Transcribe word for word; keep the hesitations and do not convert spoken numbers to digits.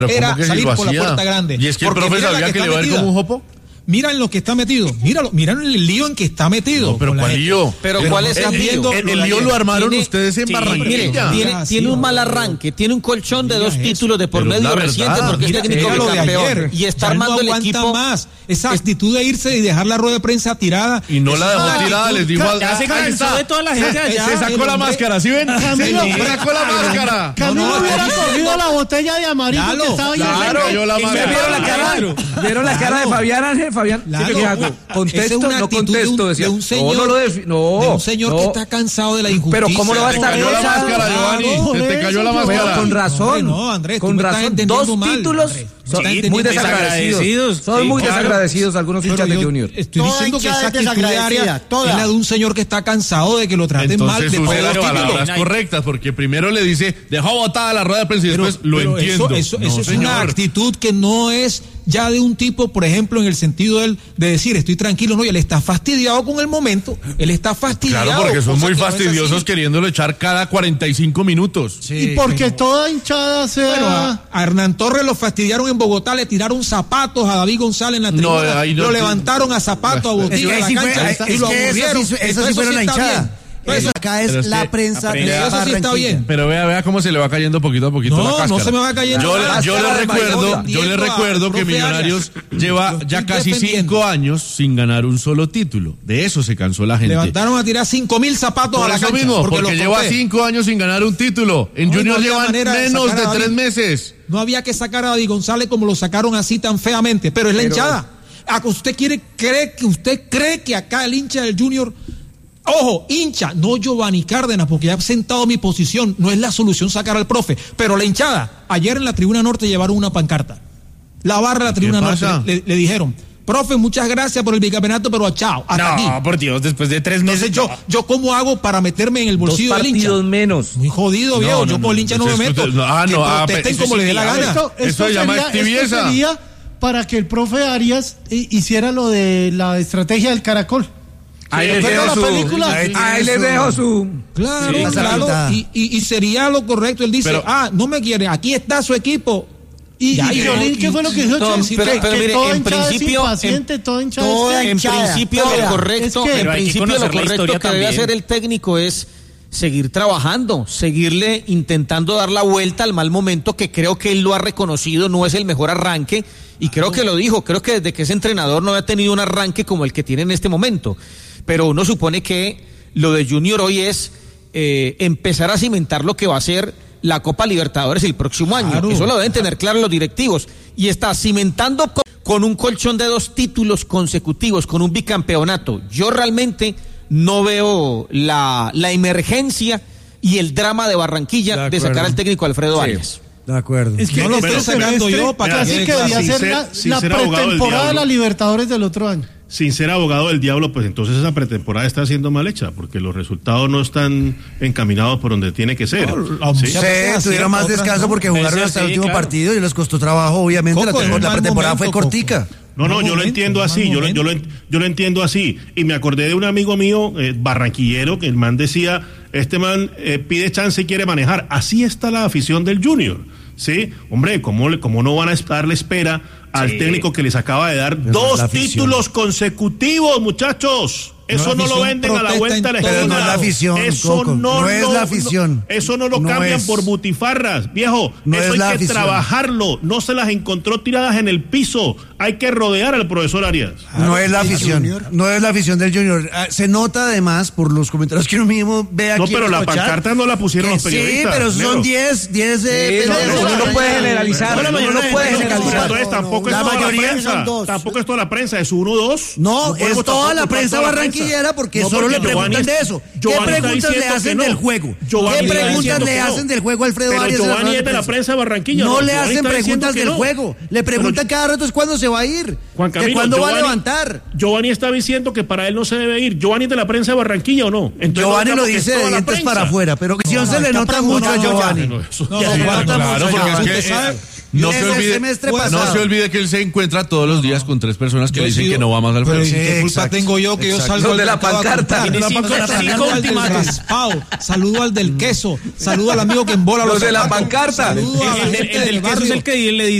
era salir por la puerta grande. ¿Y es que el profe sabía que le iba a ir como un jopo? Mira en lo que está metido, míralo, mira en el lío en que está metido. No, pero ¿cuál lío? Pero, pero ¿cuál es el lío? El, el lío lo armaron tiene, ustedes en sí, Barranquilla. Tiene, ah, tiene sí, un mal arranque, tiene un colchón de dos títulos de por medio reciente porque mira, es técnico bicampeón y está ya armando no el equipo más. Esa actitud de irse y dejar la rueda de prensa tirada. Y no la dejó actitud, tirada, les dijo. Ya se cansó de toda la gente allá. Se sacó la máscara, ¿sí ven? Se sacó la máscara. Camilo hubiera cogido la botella de amarillo que estaba ahí. Claro, la ¿Vieron la cara? ¿Vieron la cara de Fabián Ángel? Fabián, contesto, no contesto, decía. De un señor, no, no, defi- no, de un señor no. que está cansado de la injusticia. Pero ¿cómo lo va a estar? Se te cayó la máscara, Giovanni. Se te cayó la máscara. Con razón. No, Andrés, con razón. Dos mal, títulos. Andrés. Son Sí, muy desagradecidos. desagradecidos. Son Sí, muy claro. desagradecidos algunos hinchas de Junior. Estoy Toda diciendo que hinchada esa es actitud diaria es toda. la de un señor que está cansado de que lo traten Entonces, mal después de usted los dio títulos. palabras correctas, porque primero le dice, dejó botada la rueda de prensa y Pero, después lo pero entiendo. Eso, eso, no, eso es señor. una actitud que no es ya de un tipo, por ejemplo, en el sentido de, él, de decir estoy tranquilo, no, y él está fastidiado con el momento, él está fastidiado. Claro, porque son muy cosa que no es fastidiosos así. queriéndolo echar cada cuarenta y cinco minutos. Sí, Y porque pero- toda hinchada sea... Bueno, a, a Hernán Torres lo fastidiaron en Bogotá, le tiraron zapatos a David González en la tribuna, No, ahí no- lo levantaron a zapatos a Botilla Es en que la ahí sí cancha fue- y es lo que eso aburrieron. sí- eso sí Entonces, fueron la está hinchada. bien. Eso acá es Pero es la que- prensa de Eso sí está Barranquilla. bien. Pero vea, vea cómo se le va cayendo poquito a poquito No, la cáscara. no se me va cayendo Yo, la le- yo le cáscara, recuerdo, Mario, yo le defendiendo a recuerdo que profe Millonarios Arias. lleva Lo ya estoy casi defendiendo. cinco años sin ganar un solo título. De eso se cansó la gente. Levantaron a tirar cinco mil zapatos Por a la eso cancha. mismo, porque, los lleva conté. cinco años sin ganar un título. En No, Junior no había llevan manera de menos sacar de a tres David. meses. No había que sacar a David González como lo sacaron así tan feamente, pero es la Pero- hinchada. ¿A que usted quiere cree que usted cree que acá el hincha del Junior, ojo, hincha, no Giovanni Cárdenas, porque ya he sentado mi posición, no es la solución sacar al profe, pero la hinchada, ayer en la Tribuna Norte llevaron una pancarta. La barra de la Tribuna Norte pasa? le, le dijeron, profe, muchas gracias por el bicampeonato, pero chao, hasta aquí. No, por Dios, después de tres meses. Entonces yo, yo cómo hago para meterme en el Dos bolsillo del hincha. partidos menos. Muy jodido, viejo. Yo por el hincha no me meto. Entonces, ah, que no, ah, protesten pero como eso les dé sí, la a ver, gana. Esto, Eso esto se llama sería, esto tibieza. sería para que el profe Arias eh, hiciera lo de la estrategia del caracol. Ahí Sí, les pero dejo la su... película- Ahí, ahí les dejo su... Claro, Sí, claro. esa Y, y, y sería lo correcto. Él dice, Pero- ah, no me quiere, aquí está su equipo. Y, Ya, y y- Violín, ¿qué fue lo que dijo? No, Che? pero- que, pero que mire, toda en hinchada principio- es impaciente, toda hinchada toda es... En hinchada, principio toda. lo correcto, Es que- en Pero hay que principio lo conocer la correcto historia que debe también. hacer el técnico es seguir trabajando, seguirle intentando dar la vuelta al mal momento que creo que él lo ha reconocido, no es el mejor arranque y creo que lo dijo, creo que desde que es entrenador no había tenido un arranque como el que tiene en este momento, pero uno supone que lo de Junior hoy es eh, empezar a cimentar lo que va a ser la Copa Libertadores el próximo año, Claro. eso lo deben tener claro los directivos y está cimentando con, con un colchón de dos títulos consecutivos, con un bicampeonato. Yo realmente no veo la, la emergencia y el drama de Barranquilla De de, acuerdo. sacar al técnico Alfredo Sí. Arias. De acuerdo. Es que No lo este estoy sacando semestre yo para que casi quede que claro. debía Sin ser ser- la, sin la ser abogado del pretemporada de la diablo. Libertadores del otro año. Sin ser abogado del diablo, pues entonces esa pretemporada está siendo mal hecha, porque los resultados no están encaminados por donde tiene que ser. No, ¿sí? muchas Sí, veces tuvieron más otras descanso no. porque jugaron Veces hasta el sí, último claro. partido y les costó trabajo, obviamente. Coco, la, es un la mal pretemporada fue momento, Coco. cortica. No, no, Mal yo lo momento, entiendo mal así, yo lo, yo, lo, yo lo entiendo así. Y me acordé de un amigo mío, eh, barranquillero, que el man decía, este man eh, pide chance y quiere manejar. Así está la afición del Junior, ¿sí? Hombre, ¿cómo, le- cómo no van a darle espera al Sí. técnico que les acaba de dar Pero dos la afición. títulos consecutivos, muchachos? Eso la no lo afición venden a la protesta vuelta de la en Pero esquina. no es la afición, Eso Coco, no, no es lo- la afición. no- eso no lo No cambian es. por butifarras, viejo. No eso es hay la que afición. trabajarlo. No se las encontró tiradas en el piso. Hay que rodear al profesor Arias. No es la el afición, Junior. no es la afición del Junior. Ah, Se nota además por los comentarios que uno mismo ve aquí. No, pero en la nuestro chat, pancarta no la pusieron que los periodistas. Sí, pero son Negro. diez, diez de... Sí, no, pendejos. uno no puede generalizar, No, la uno no mayoría puede de- generalizar. Entonces tampoco La es toda la mayoría prensa. son dos. Tampoco es toda la prensa, es uno o dos. No, podemos es toda tampoco la culpar prensa toda la barranquillera porque No, solo le Giovanni preguntan de está- eso. ¿Qué Giovanni está preguntas le diciendo hacen que no. del juego? Giovanni ¿Qué está preguntas diciendo le que no. hacen del juego a Alfredo Pero Arias? en la Giovanni rueda es de la prensa? prensa de Barranquilla. No ¿no? le Giovanni hacen está diciendo preguntas que del no. juego. Le preguntan cada rato es cuándo se va a ir. Juan que Camilo, cuándo va a Giovanni- levantar. Giovanni está diciendo que para él no se debe ir. Giovanni es de la prensa de Barranquilla o no. Entonces, Giovanni no lo digamos que dice es de toda la dientes prensa. para afuera, pero que No, se le está nota mucho a preguntando, Giovanni. No, eso- No, Ya no, se Juan, nota claro, mucho a porque es Giovanni. que, Usted sabe, eh, no se Desde el olvide, semestre no pasado. se olvide que él se encuentra todos los días con tres personas que Yo le he dicen sido- que no va más al pero frente. ¿y qué Sí, culpa exacto, tengo yo que yo exacto. salgo Los al de la mercado a pancarta. comprar? Tiene cinco- Saludo cinco al del ultimátum. raspado, saludo al del queso, saludo al amigo que embola Los los de la zapatos, pancarta. saludo a la El, gente el del del queso es barrio. el que le